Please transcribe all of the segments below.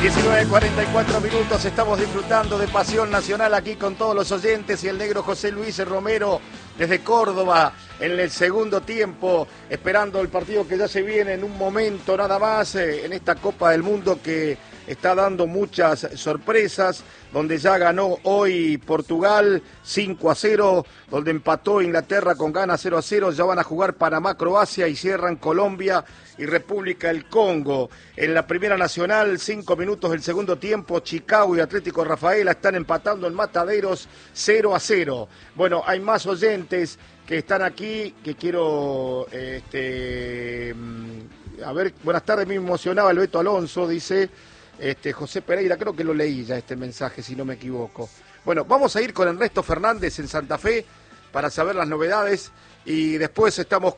19:44, estamos disfrutando de Pasión Nacional aquí con todos los oyentes y el negro José Luis Romero desde Córdoba en el segundo tiempo, esperando el partido que ya se viene en un momento nada más en esta Copa del Mundo que está dando muchas sorpresas, donde ya ganó hoy Portugal 5-0, donde empató Inglaterra con Ghana 0-0, ya van a jugar Panamá, Croacia y cierran Colombia y República del Congo. En la Primera Nacional, 5 minutos del segundo tiempo, Chicago y Atlético Rafaela están empatando en Mataderos 0-0. Bueno, hay más oyentes que están aquí, que quiero, a ver, buenas tardes, me emocionaba el Beto Alonso, dice José Pereira, creo que lo leí ya este mensaje, si no me equivoco. Bueno, vamos a ir con Ernesto Fernández en Santa Fe para saber las novedades y después estamos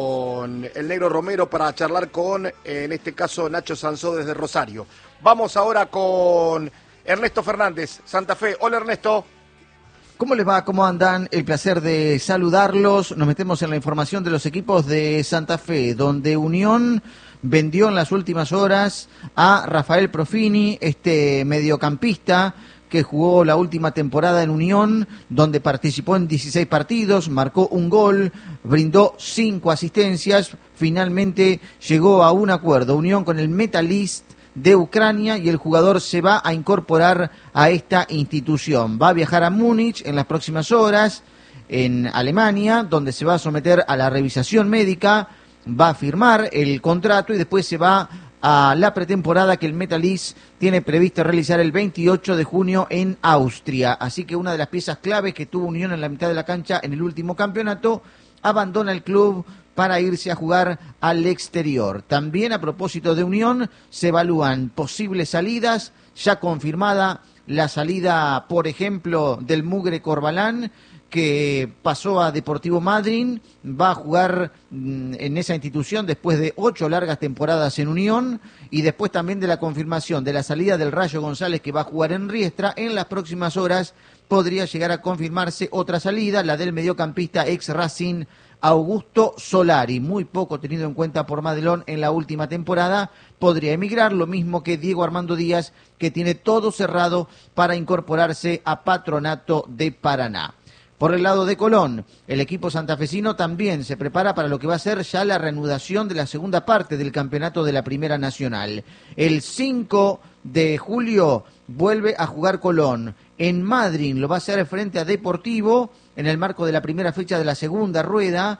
con el negro Romero para charlar con, en este caso, Nacho Sansó desde Rosario. Vamos ahora con Ernesto Fernández, Santa Fe. Hola, Ernesto. ¿Cómo les va? ¿Cómo andan? El placer de saludarlos. Nos metemos en la información de los equipos de Santa Fe, donde Unión vendió en las últimas horas a Rafael Profini, este mediocampista que jugó la última temporada en Unión, donde participó en 16 partidos, marcó un gol, brindó 5 asistencias, finalmente llegó a un acuerdo, Unión con el Metalist de Ucrania, y el jugador se va a incorporar a esta institución. Va a viajar a Múnich en las próximas horas, en Alemania, donde se va a someter a la revisación médica, va a firmar el contrato y después se va a la pretemporada que el Metalist tiene previsto realizar el 28 de junio en Austria. Así que una de las piezas claves que tuvo Unión en la mitad de la cancha en el último campeonato abandona el club para irse a jugar al exterior. También a propósito de Unión se evalúan posibles salidas, ya confirmada la salida, por ejemplo, del Mugre Corbalán, que pasó a Deportivo Madryn, va a jugar en esa institución después de 8 largas temporadas en Unión, y después también de la confirmación de la salida del Rayo González, que va a jugar en Riestra. En las próximas horas podría llegar a confirmarse otra salida, la del mediocampista ex Racing Augusto Solari, muy poco tenido en cuenta por Madelón en la última temporada, podría emigrar, lo mismo que Diego Armando Díaz, que tiene todo cerrado para incorporarse a Patronato de Paraná. Por el lado de Colón, el equipo santafesino también se prepara para lo que va a ser ya la reanudación de la segunda parte del campeonato de la Primera Nacional. El 5 de julio vuelve a jugar Colón. En Madryn lo va a hacer frente a Deportivo en el marco de la primera fecha de la segunda rueda.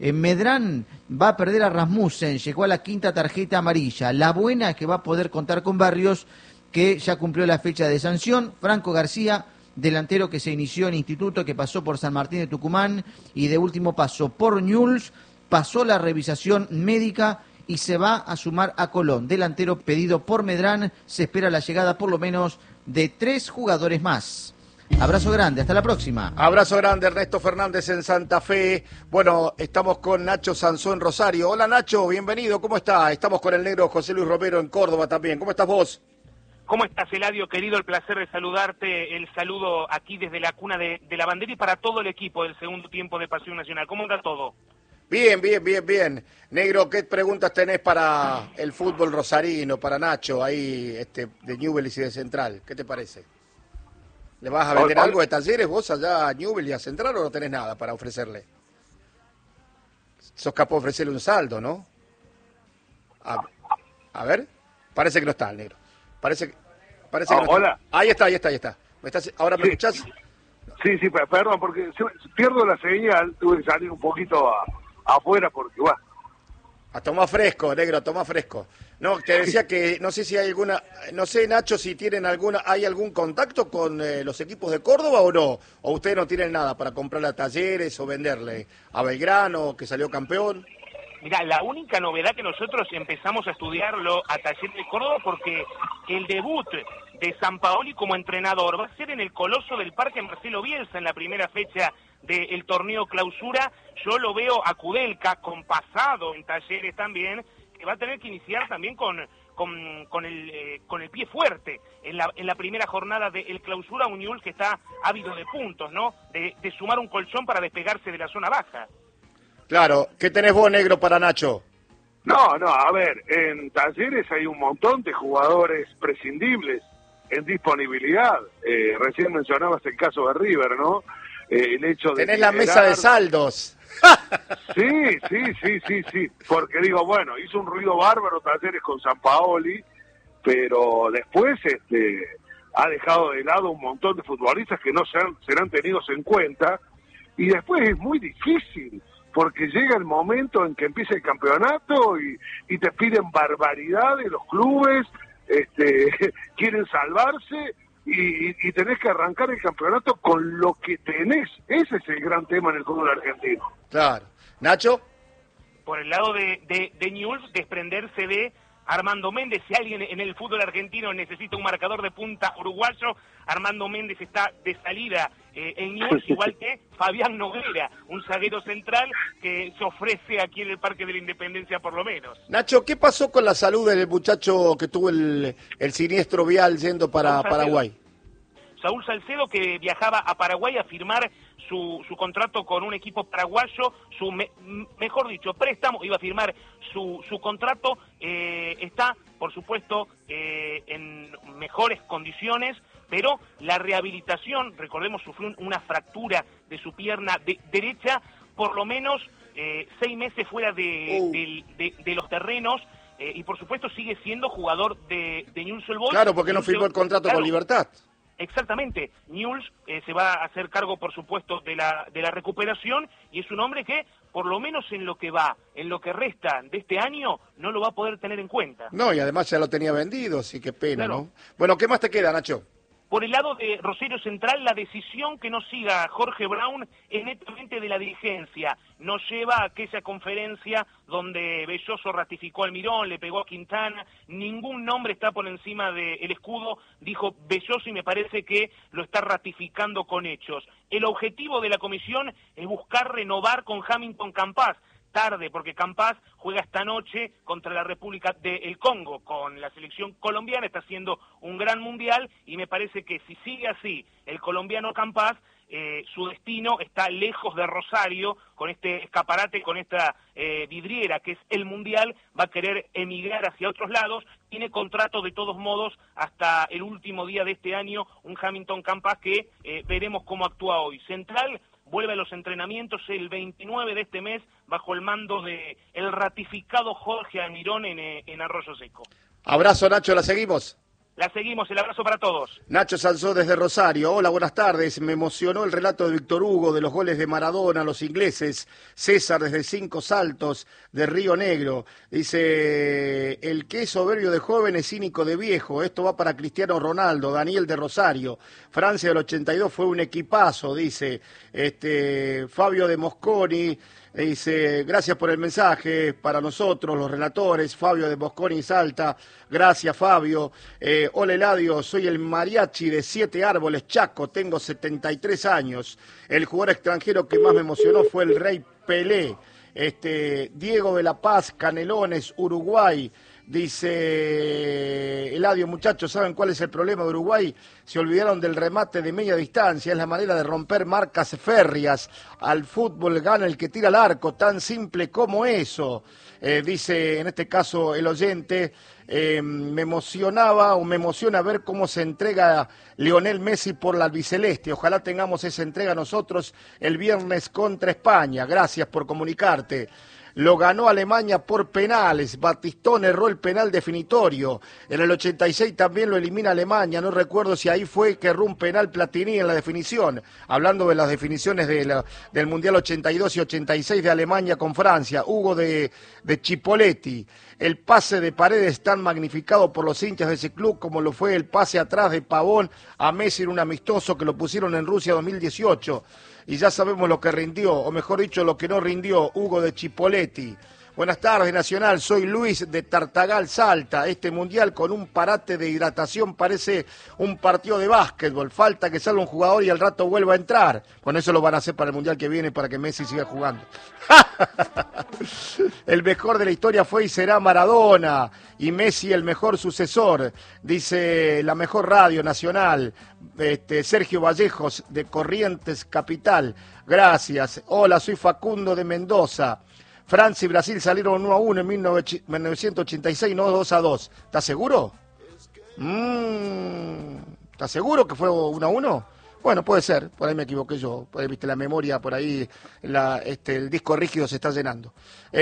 Medrán va a perder a Rasmussen, llegó a la 5ª tarjeta amarilla. La buena es que va a poder contar con Barrios, que ya cumplió la fecha de sanción. Franco García, delantero que se inició en Instituto, que pasó por San Martín de Tucumán y de último pasó por Newell's, pasó la revisación médica y se va a sumar a Colón. Delantero pedido por Medrán, se espera la llegada por lo menos de 3 jugadores más. Abrazo grande, hasta la próxima. Abrazo grande, Ernesto Fernández en Santa Fe. Bueno, estamos con Nacho Sansó en Rosario. Hola, Nacho, bienvenido, ¿cómo está? Estamos con el negro José Luis Romero en Córdoba también. ¿Cómo estás vos? ¿Cómo estás, Eladio, querido? El placer de saludarte, el saludo aquí desde la cuna de la bandera y para todo el equipo del segundo tiempo de Pasión Nacional. ¿Cómo anda todo? Bien. Negro, ¿qué preguntas tenés para el fútbol rosarino, para Nacho, ahí de Newell's y de Central? ¿Qué te parece? ¿Le vas a vender algo de Talleres vos allá a Newell's y a Central o no tenés nada para ofrecerle? Sos capaz de ofrecerle un saldo, ¿no? A ver, parece que no está el negro. Parece que no hola. Está. Ahí está. ¿Ahora me escuchás? Sí, perdón, porque pierdo la señal, tuve que salir un poquito afuera porque, bueno. Toma fresco, negro, toma fresco. No, te decía que no sé si hay alguna, no sé, Nacho, si tienen hay algún contacto con los equipos de Córdoba o no, o ustedes no tienen nada para comprarle a Talleres o venderle a Belgrano, que salió campeón. Mirá, la única novedad que nosotros empezamos a estudiarlo a Talleres de Córdoba, porque el debut de Sampaoli como entrenador va a ser en el Coloso del Parque Marcelo Bielsa en la primera fecha del torneo Clausura. Yo lo veo a Kudelka, con pasado en Talleres también, que va a tener que iniciar también con el pie fuerte en la primera jornada del Clausura, un Newell's que está ávido de puntos, ¿no? De sumar un colchón para despegarse de la zona baja. Claro, ¿qué tenés vos, negro, para Nacho? No, no, a ver, en Talleres hay un montón de jugadores prescindibles en disponibilidad. Recién mencionabas el caso de River, ¿no? El hecho de Tenés la mesa de saldos. Sí, porque digo, bueno, hizo un ruido bárbaro Talleres con Sampaoli, pero después ha dejado de lado un montón de futbolistas que no serán tenidos en cuenta, y después es muy difícil, porque llega el momento en que empieza el campeonato y te piden barbaridades los clubes, quieren salvarse y tenés que arrancar el campeonato con lo que tenés. Ese es el gran tema en el fútbol argentino. Claro. Nacho. Por el lado de Newell's, desprenderse de Armando Méndez. Si alguien en el fútbol argentino necesita un marcador de punta uruguayo, Armando Méndez está de salida en Newell's, igual que Fabián Noguera, un zaguero central que se ofrece aquí en el Parque de la Independencia por lo menos. Nacho, ¿qué pasó con la salud del muchacho que tuvo el siniestro vial yendo para Paraguay? Saúl Salcedo, que viajaba a Paraguay a firmar su contrato con un equipo paraguayo, mejor dicho, préstamo, iba a firmar su contrato, está, por supuesto, en mejores condiciones, pero la rehabilitación, recordemos, sufrió una fractura de su pierna derecha, por lo menos 6 meses fuera de los terrenos, y por supuesto sigue siendo jugador de Newell's Old Boys. Claro, porque no firmó el contrato con Libertad. Exactamente, Newell's se va a hacer cargo, por supuesto, de la recuperación, y es un hombre que, por lo menos en lo que resta de este año, no lo va a poder tener en cuenta. No, y además ya lo tenía vendido, sí, qué pena, Claro. ¿no? Bueno, ¿qué más te queda, Nacho? Por el lado de Rosario Central, la decisión que no siga Jorge Brown es netamente de la dirigencia. Nos lleva a aquella conferencia donde Belloso ratificó a Almirón, le pegó a Quintana, ningún nombre está por encima del escudo, dijo Belloso, y me parece que lo está ratificando con hechos. El objetivo de la comisión es buscar renovar con Hamilton Campas. Tarde, porque Campas juega esta noche contra la República del Congo con la selección colombiana, está haciendo un gran mundial, y me parece que si sigue así el colombiano Campas, su destino está lejos de Rosario, con este escaparate, con esta vidriera que es el mundial, va a querer emigrar hacia otros lados, tiene contrato de todos modos hasta el último día de este año, un Hamilton Campas que veremos cómo actúa hoy. Central vuelve a los entrenamientos el 29 de este mes bajo el mando de el ratificado Jorge Almirón en Arroyo Seco. Abrazo, Nacho, la seguimos. La seguimos, el abrazo para todos. Nacho Salzó desde Rosario. Hola, buenas tardes. Me emocionó el relato de Víctor Hugo de los goles de Maradona, los ingleses. César desde 5 Saltos de Río Negro. Dice, el que es soberbio de joven es cínico de viejo. Esto va para Cristiano Ronaldo. Daniel de Rosario. Francia del 82 fue un equipazo, dice. Fabio de Mosconi. Dice, gracias por el mensaje para nosotros, los relatores. Fabio de Mosconi Salta. Gracias, Fabio. Hola, Eladio, soy el mariachi de 7 Árboles, Chaco, tengo 73 años. El jugador extranjero que más me emocionó fue el Rey Pelé. Diego de la Paz, Canelones, Uruguay. Dice Eladio, muchachos, ¿saben cuál es el problema de Uruguay? Se olvidaron del remate de media distancia, es la manera de romper marcas férreas. Al fútbol gana el que tira al arco, tan simple como eso. Dice en este caso el oyente, me emociona ver cómo se entrega Lionel Messi por la albiceleste. Ojalá tengamos esa entrega nosotros el viernes contra España. Gracias por comunicarte. Lo ganó Alemania por penales. Batistón erró el penal definitorio. En el 86 también lo elimina Alemania. No recuerdo si ahí fue que erró un penal Platini en la definición. Hablando de las definiciones del Mundial 82 y 86 de Alemania con Francia. Hugo de Chipoletti. El pase de Paredes tan magnificado por los hinchas de ese club como lo fue el pase atrás de Pavón a Messi en un amistoso que lo pusieron en Rusia 2018. Y ya sabemos lo que rindió, o mejor dicho, lo que no rindió, Hugo de Chipoletti. Buenas tardes, Nacional, soy Luis de Tartagal, Salta. Este mundial con un parate de hidratación parece un partido de básquetbol. Falta que salga un jugador y al rato vuelva a entrar. Con eso lo van a hacer para el mundial que viene, para que Messi siga jugando. El mejor de la historia fue y será Maradona, y Messi el mejor sucesor, dice la mejor radio nacional. Sergio Vallejos de Corrientes Capital, gracias. Hola, soy Facundo de Mendoza. Francia y Brasil salieron 1-1 en 1986, no 2-2. ¿Estás seguro? ¿Estás seguro que fue 1-1? Bueno, puede ser, por ahí me equivoqué yo, por ahí viste la memoria, por ahí el disco rígido se está llenando.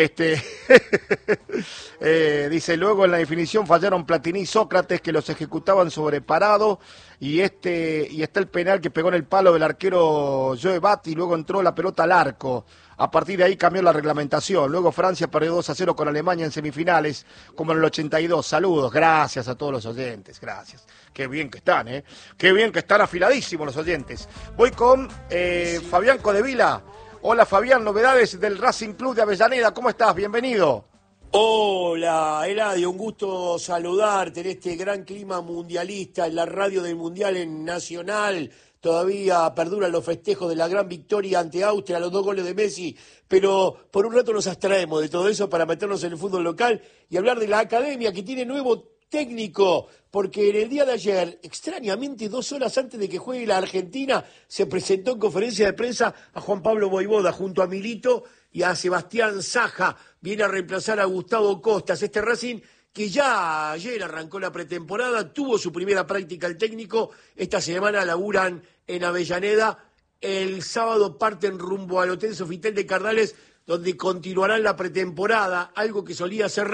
Dice, luego en la definición fallaron Platini y Sócrates, que los ejecutaban sobre parado, y está el penal que pegó en el palo del arquero Joe Bat, y luego entró la pelota al arco. A partir de ahí cambió la reglamentación. Luego Francia perdió 2-0 con Alemania en semifinales, como en el 82. Saludos, gracias a todos los oyentes, gracias. Qué bien que están, ¿eh? Qué bien que están afiladísimos los oyentes. Voy con Fabián Codevila. Hola Fabián, novedades del Racing Club de Avellaneda. ¿Cómo estás? Bienvenido. Hola, Eladio, un gusto saludarte en este gran clima mundialista, en la radio del Mundial en Nacional. Todavía perduran los festejos de la gran victoria ante Austria, los 2 goles de Messi, pero por un rato nos abstraemos de todo eso para meternos en el fútbol local y hablar de la academia que tiene nuevo técnico, porque en el día de ayer, extrañamente 2 horas antes de que juegue la Argentina, se presentó en conferencia de prensa a Juan Pablo Vojvoda junto a Milito y a Sebastián Saja. Viene a reemplazar a Gustavo Costas, este Racing que ya ayer arrancó la pretemporada, tuvo su primera práctica el técnico, esta semana laburan en Avellaneda, el sábado parten rumbo al Hotel Sofitel de Cardales, donde continuarán la pretemporada, algo que solía hacer